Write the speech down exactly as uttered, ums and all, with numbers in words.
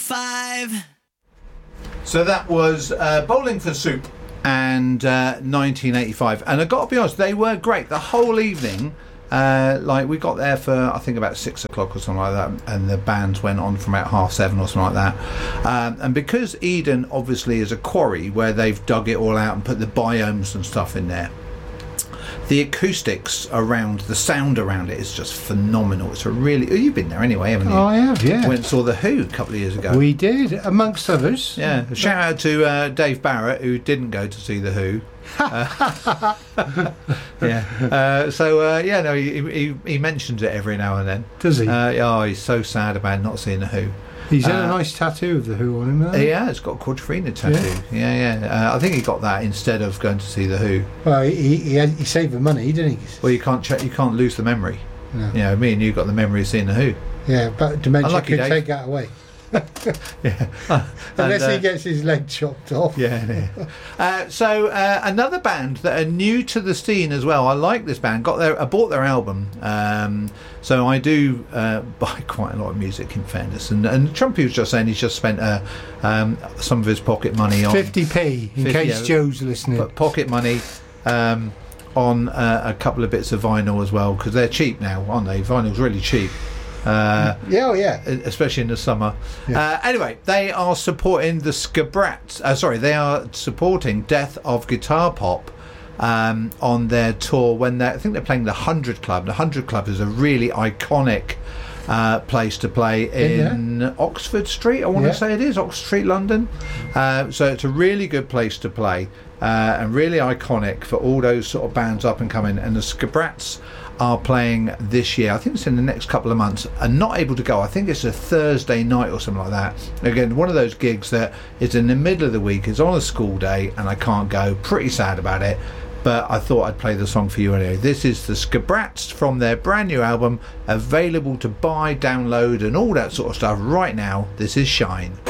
five. So that was uh, Bowling for Soup and uh, nineteen eighty-five. And I've got to be honest, they were great. The whole evening, uh, like we got there for, I think, about six o'clock or something like that. And the bands went on from about half seven or something like that. Um, and because Eden obviously is a quarry where they've dug it all out and put the biomes and stuff in there, the acoustics around, the sound around it is just phenomenal. It's a really... Oh, you've been there anyway, haven't you? Oh, I have, yeah. Went and saw The Who a couple of years ago. We did, amongst others. Yeah. Shout out to uh, Dave Barrett, who didn't go to see The Who. uh, yeah. Uh, so, uh, yeah, no, he, he, he mentions it every now and then. Does he? Uh, oh, he's so sad about not seeing The Who. He's had uh, a nice tattoo of The Who on him, hasn't he? Yeah, it's got a Quadrophenia tattoo. Yeah, yeah. yeah. Uh, I think he got that instead of going to see The Who. Well, he he, had, he saved the money, didn't he? Well, you can't check, you can't lose the memory. No. You know, me and you got the memory of seeing The Who. Yeah, but dementia Unlucky, could Dave. take that away. Yeah. Uh, Unless and, uh, he gets his leg chopped off. Yeah. yeah. Uh, so uh, another band that are new to the scene as well. I like this band. Got their, I bought their album. Um, so I do uh, buy quite a lot of music, in fairness. And, and Trumpy was just saying he's just spent uh, um, some of his pocket money on fifty p in fifty, case yeah, Joe's listening. But pocket money um, on uh, a couple of bits of vinyl as well, because they're cheap now, aren't they? Vinyl's really cheap. Uh, yeah, oh yeah, especially in the summer. Yeah. Uh, anyway, they are supporting the Scabrats. Uh, sorry, they are supporting Death of Guitar Pop um, on their tour. When they, I think they're playing the Hundred Club. The Hundred Club is a really iconic uh, place to play in yeah. Oxford Street. I want Yeah. to say it is Oxford Street, London. Uh, so it's a really good place to play uh, and really iconic for all those sort of bands up and coming. And the Scabrats are playing this year. I think it's in the next couple of months. I'm not able to go. I think it's a Thursday night or something like that. Again, one of those gigs that is in the middle of the week. It's on a school day and I can't go. Pretty sad about it. But I thought I'd play the song for you anyway. This is the Scabrats from their brand new album, available to buy, download and all that sort of stuff right now. This is Shine.